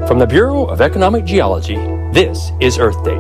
From the Bureau of Economic Geology, this is Earth Date.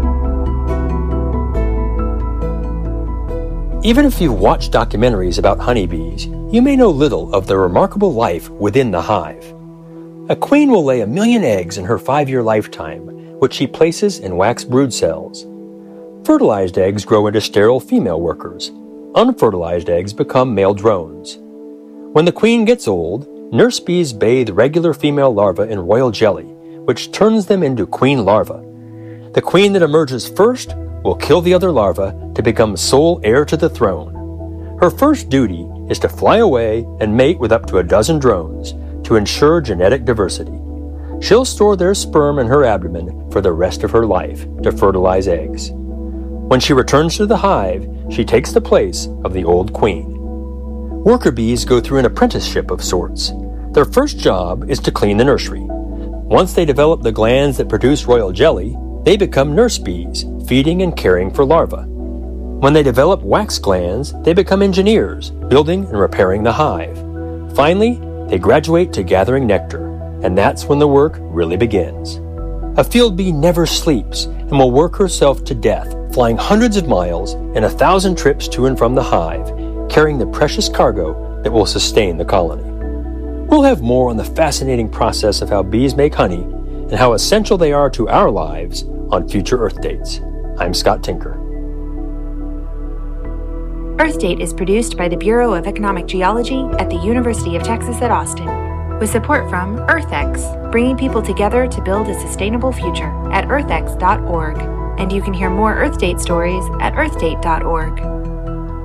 Even if you've watched documentaries about honeybees, you may know little of the remarkable life within the hive. A queen will lay 1 million eggs in her 5-year lifetime, which she places in wax brood cells. Fertilized eggs grow into sterile female workers. Unfertilized eggs become male drones. When the queen gets old, nurse bees bathe regular female larvae in royal jelly, which turns them into queen larvae. The queen that emerges first will kill the other larvae to become sole heir to the throne. Her first duty is to fly away and mate with up to 12 drones to ensure genetic diversity. She'll store their sperm in her abdomen for the rest of her life to fertilize eggs. When she returns to the hive, she takes the place of the old queen. Worker bees go through an apprenticeship of sorts. Their first job is to clean the nursery. Once they develop the glands that produce royal jelly, they become nurse bees, feeding and caring for larvae. When they develop wax glands, they become engineers, building and repairing the hive. Finally, they graduate to gathering nectar, and that's when the work really begins. A field bee never sleeps and will work herself to death, flying hundreds of miles and 1,000 trips to and from the hive, carrying the precious cargo that will sustain the colony. We'll have more on the fascinating process of how bees make honey and how essential they are to our lives on future Earth Dates. I'm Scott Tinker. Earth Date is produced by the Bureau of Economic Geology at the University of Texas at Austin, with support from EarthX, bringing people together to build a sustainable future at earthx.org. And you can hear more Earth Date stories at earthdate.org.